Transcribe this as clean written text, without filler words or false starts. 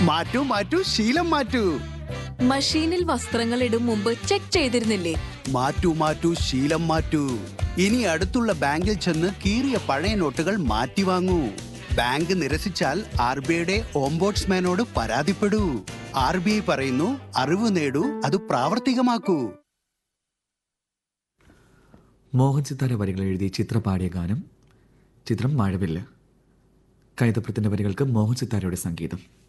മാറ്റൂ മാറ്റൂ ശീലം മാറ്റൂ. മഷീനിൽ വസ്ത്രങ്ങൾ ഇടും മുമ്പ് ചെക്ക് ചെയ്തിരുന്നില്ലേ? മാറ്റൂ മാറ്റൂ ശീലം മാറ്റൂ. ഇനി അടുത്തുള്ള ബാങ്കിൽ ചെന്ന് കീറിയ പഴയ നോട്ടുകൾ മാറ്റി വാങ്ങൂ. ബാങ്ക് നിരസിച്ചാൽ RBIയുടെ ഓംബോഡ്സ്മാനോട് പരാതിപ്പെടൂ. RBI പറയുന്നു, അറിവ് നേടൂ, അത് പ്രാവർത്തികമാക്കൂ. മോഹൻ സിത്താര വരികൾ എഴുതി ചിത്ര പാടിയ ഗാനം. ചിത്രം മഴവില്ല്. കൈതപ്രത്തിന്റെ വരികൾക്ക് മോഹൻ സിത്താരയുടെ സംഗീതം.